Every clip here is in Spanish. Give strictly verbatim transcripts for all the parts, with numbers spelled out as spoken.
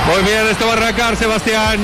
Muy bien, esto va a arrancar, Sebastián.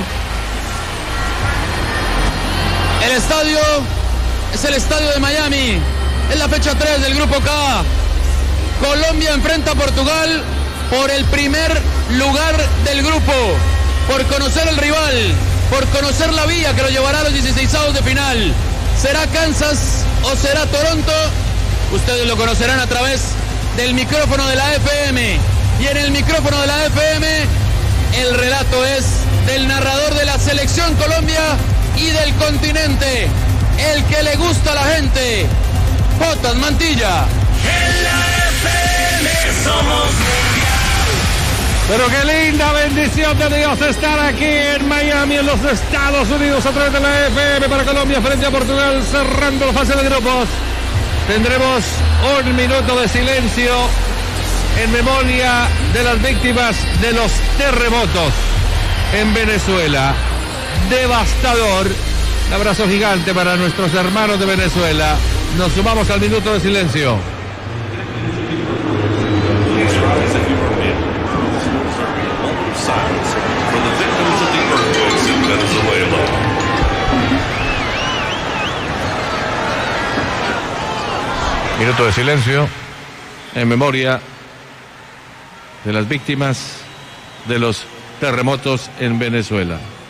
El estadio es el estadio de Miami. Es la fecha tres del Grupo K. Colombia enfrenta a Portugal por el primer lugar del grupo, por conocer el rival, por conocer la vía que lo llevará a los dieciseisavos de final. ¿Será Kansas o será Toronto? Ustedes lo conocerán a través del micrófono de la F M. Y en el micrófono de la F M, el relato es del narrador de la Selección Colombia y del continente, el que le gusta a la gente, Jotas Mantilla. En la F M somos mundial. Pero qué linda bendición de Dios estar aquí en Miami, en los Estados Unidos, a través de la F M para Colombia frente a Portugal, cerrando la fase de grupos. Tendremos un minuto de silencio en memoria de las víctimas de los terremotos en Venezuela. Devastador. Un abrazo gigante para nuestros hermanos de Venezuela. Nos sumamos al minuto de silencio. Minuto de silencio en memoria de las víctimas de los terremotos en Venezuela.